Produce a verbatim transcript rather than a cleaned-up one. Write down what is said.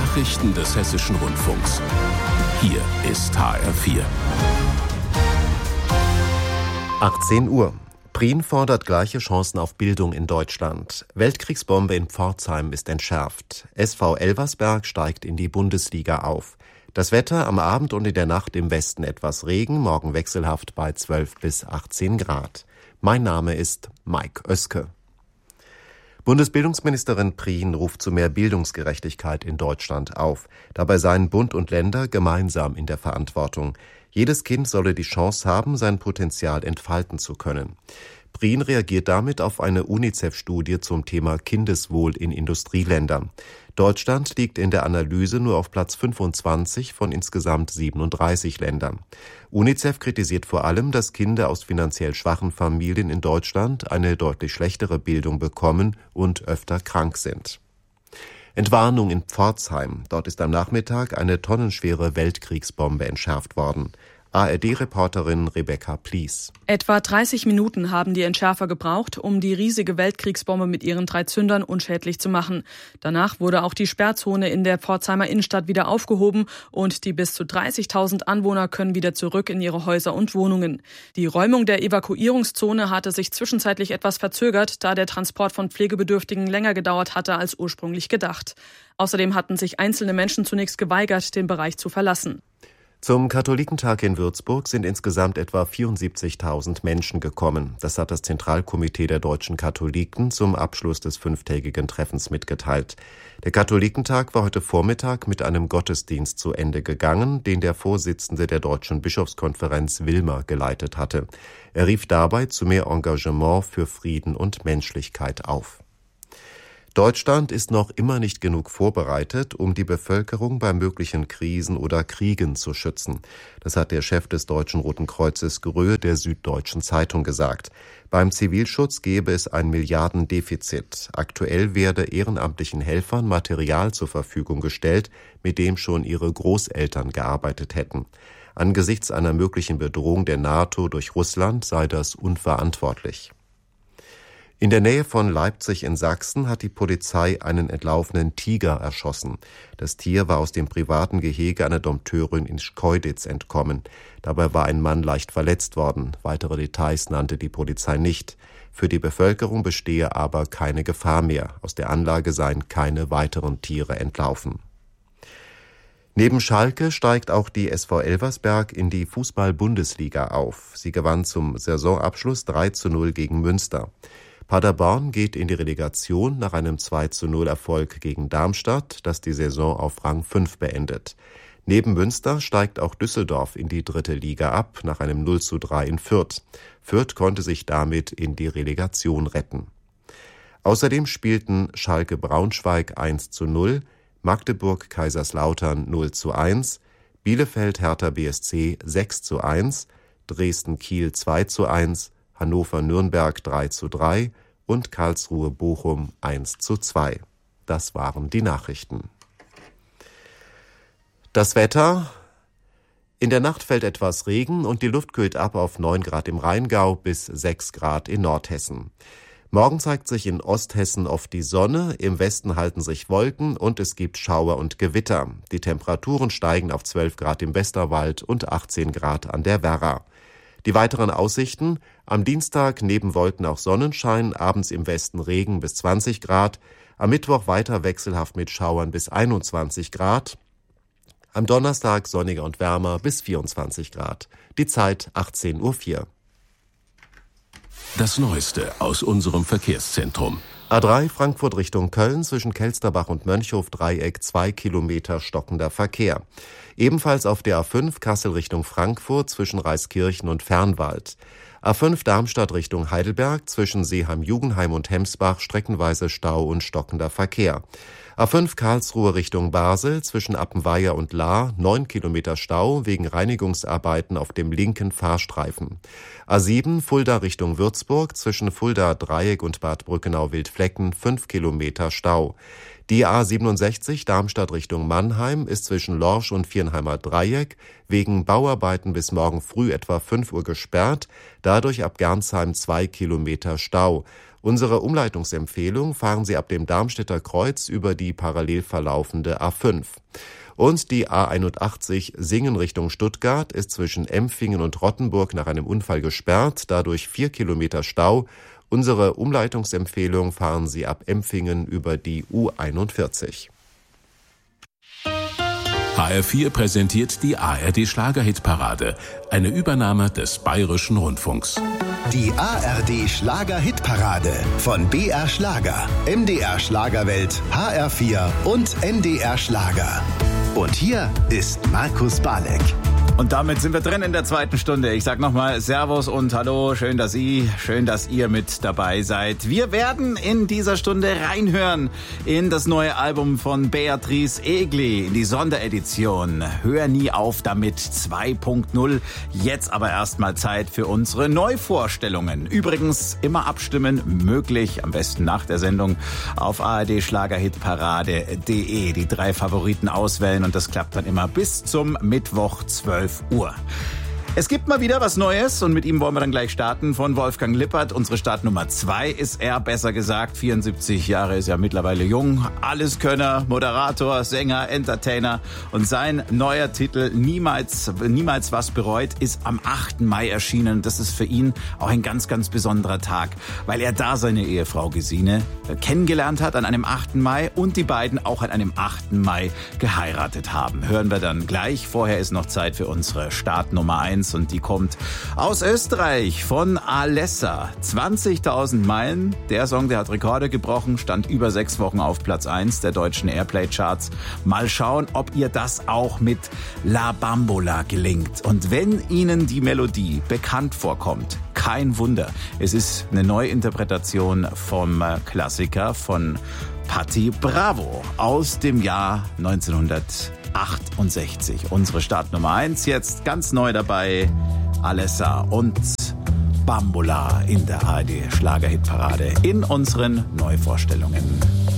Nachrichten des Hessischen Rundfunks. Hier ist H R vier. achtzehn Uhr. Prien fordert gleiche Chancen auf Bildung in Deutschland. Weltkriegsbombe in Pforzheim ist entschärft. S V Elversberg steigt in die Bundesliga auf. Das Wetter am Abend und in der Nacht im Westen etwas Regen, morgen wechselhaft bei zwölf bis achtzehn Grad. Mein Name ist Mike Oeske. Bundesbildungsministerin Prien ruft zu mehr Bildungsgerechtigkeit in Deutschland auf. Dabei seien Bund und Länder gemeinsam in der Verantwortung. Jedes Kind solle die Chance haben, sein Potenzial entfalten zu können. Prien reagiert damit auf eine UNICEF-Studie zum Thema Kindeswohl in Industrieländern. Deutschland liegt in der Analyse nur auf Platz fünfundzwanzig von insgesamt siebenunddreißig Ländern. UNICEF kritisiert vor allem, dass Kinder aus finanziell schwachen Familien in Deutschland eine deutlich schlechtere Bildung bekommen und öfter krank sind. Entwarnung in Pforzheim. Dort ist am Nachmittag eine tonnenschwere Weltkriegsbombe entschärft worden. A R D-Reporterin Rebecca Plies. Etwa dreißig Minuten haben die Entschärfer gebraucht, um die riesige Weltkriegsbombe mit ihren drei Zündern unschädlich zu machen. Danach wurde auch die Sperrzone in der Pforzheimer Innenstadt wieder aufgehoben und die bis zu dreißigtausend Anwohner können wieder zurück in ihre Häuser und Wohnungen. Die Räumung der Evakuierungszone hatte sich zwischenzeitlich etwas verzögert, da der Transport von Pflegebedürftigen länger gedauert hatte als ursprünglich gedacht. Außerdem hatten sich einzelne Menschen zunächst geweigert, den Bereich zu verlassen. Zum Katholikentag in Würzburg sind insgesamt etwa vierundsiebzigtausend Menschen gekommen. Das hat das Zentralkomitee der deutschen Katholiken zum Abschluss des fünftägigen Treffens mitgeteilt. Der Katholikentag war heute Vormittag mit einem Gottesdienst zu Ende gegangen, den der Vorsitzende der Deutschen Bischofskonferenz Wilmer geleitet hatte. Er rief dabei zu mehr Engagement für Frieden und Menschlichkeit auf. Deutschland ist noch immer nicht genug vorbereitet, um die Bevölkerung bei möglichen Krisen oder Kriegen zu schützen. Das hat der Chef des Deutschen Roten Kreuzes Gröhe der Süddeutschen Zeitung gesagt. Beim Zivilschutz gebe es ein Milliardendefizit. Aktuell werde ehrenamtlichen Helfern Material zur Verfügung gestellt, mit dem schon ihre Großeltern gearbeitet hätten. Angesichts einer möglichen Bedrohung der NATO durch Russland sei das unverantwortlich. In der Nähe von Leipzig in Sachsen hat die Polizei einen entlaufenen Tiger erschossen. Das Tier war aus dem privaten Gehege einer Dompteurin in Schkeuditz entkommen. Dabei war ein Mann leicht verletzt worden. Weitere Details nannte die Polizei nicht. Für die Bevölkerung bestehe aber keine Gefahr mehr. Aus der Anlage seien keine weiteren Tiere entlaufen. Neben Schalke steigt auch die S V Elversberg in die Fußball-Bundesliga auf. Sie gewann zum Saisonabschluss drei zu null gegen Münster. Paderborn geht in die Relegation nach einem zwei zu null Erfolg gegen Darmstadt, das die Saison auf Rang fünf beendet. Neben Münster steigt auch Düsseldorf in die dritte Liga ab, nach einem null zu drei in Fürth. Fürth konnte sich damit in die Relegation retten. Außerdem spielten Schalke Braunschweig eins zu null, Magdeburg Kaiserslautern null zu eins, Bielefeld Hertha B S C sechs zu eins, Dresden Kiel zwei zu eins, Hannover Nürnberg drei zu drei und Karlsruhe Bochum eins zu zwei. Das waren die Nachrichten. Das Wetter. In der Nacht fällt etwas Regen und die Luft kühlt ab auf neun Grad im Rheingau bis sechs Grad in Nordhessen. Morgen zeigt sich in Osthessen oft die Sonne, im Westen halten sich Wolken und es gibt Schauer und Gewitter. Die Temperaturen steigen auf zwölf Grad im Westerwald und achtzehn Grad an der Werra. Die weiteren Aussichten: am Dienstag neben Wolken auch Sonnenschein, abends im Westen Regen bis zwanzig Grad, am Mittwoch weiter wechselhaft mit Schauern bis einundzwanzig Grad, am Donnerstag sonniger und wärmer bis vierundzwanzig Grad. Die Zeit achtzehn Uhr vier. Das Neueste aus unserem Verkehrszentrum. A drei Frankfurt Richtung Köln zwischen Kelsterbach und Mönchhof-Dreieck zwei Kilometer stockender Verkehr. Ebenfalls auf der A fünf Kassel Richtung Frankfurt zwischen Reiskirchen und Fernwald. A fünf Darmstadt Richtung Heidelberg zwischen Seeheim-Jugenheim und Hemsbach streckenweise Stau und stockender Verkehr. A fünf Karlsruhe Richtung Basel zwischen Appenweier und Lahr neun Kilometer Stau wegen Reinigungsarbeiten auf dem linken Fahrstreifen. A sieben Fulda Richtung Würzburg zwischen Fulda Dreieck und Bad Brückenau-Wildflecken fünf Kilometer Stau. Die A siebenundsechzig Darmstadt Richtung Mannheim ist zwischen Lorsch und Viernheimer Dreieck wegen Bauarbeiten bis morgen früh etwa fünf Uhr gesperrt, dadurch ab Gernsheim zwei Kilometer Stau. Unsere Umleitungsempfehlung: fahren Sie ab dem Darmstädter Kreuz über die parallel verlaufende A fünf. Und die A einundachtzig Singen Richtung Stuttgart ist zwischen Empfingen und Rottenburg nach einem Unfall gesperrt, dadurch vier Kilometer Stau. Unsere Umleitungsempfehlung: fahren Sie ab Empfingen über die U einundvierzig. H R vier präsentiert die A R D Schlager-Hitparade, eine Übernahme des Bayerischen Rundfunks. Die A R D Schlager-Hitparade von B R Schlager, M D R Schlagerwelt, H R vier und N D R Schlager. Und hier ist Markus Balek. Und damit sind wir drin in der zweiten Stunde. Ich sag nochmal Servus und Hallo. Schön, dass Sie, schön, dass ihr mit dabei seid. Wir werden in dieser Stunde reinhören in das neue Album von Beatrice Egli, in die Sonderedition Hör nie auf damit zwei Punkt null. Jetzt aber erstmal Zeit für unsere Neuvorstellungen. Übrigens immer abstimmen möglich, am besten nach der Sendung auf A R D Schlagerhitparade punkt de. Die drei Favoriten auswählen und das klappt dann immer bis zum Mittwoch zwölf Uhr. Es gibt mal wieder was Neues und mit ihm wollen wir dann gleich starten. Von Wolfgang Lippert. Unsere Startnummer zwei ist er, besser gesagt vierundsiebzig Jahre, ist ja mittlerweile jung. Alleskönner, Moderator, Sänger, Entertainer. Und sein neuer Titel Niemals, Niemals was bereut ist am achten Mai erschienen. Das ist für ihn auch ein ganz, ganz besonderer Tag, weil er da seine Ehefrau Gesine kennengelernt hat an einem achten Mai und die beiden auch an einem achten Mai geheiratet haben. Hören wir dann gleich. Vorher ist noch Zeit für unsere Startnummer eins. Und die kommt aus Österreich von Alessa. zwanzigtausend Meilen. Der Song, der hat Rekorde gebrochen, stand über sechs Wochen auf Platz eins der deutschen Airplay-Charts. Mal schauen, ob ihr das auch mit La Bambola gelingt. Und wenn Ihnen die Melodie bekannt vorkommt, kein Wunder. Es ist eine Neuinterpretation vom Klassiker von Patti Bravo aus dem Jahr neunzehnhundertachtundsechzig. Unsere Startnummer eins jetzt ganz neu dabei, Alessa und Bambola in der A R D Schlagerhitparade in unseren Neuvorstellungen.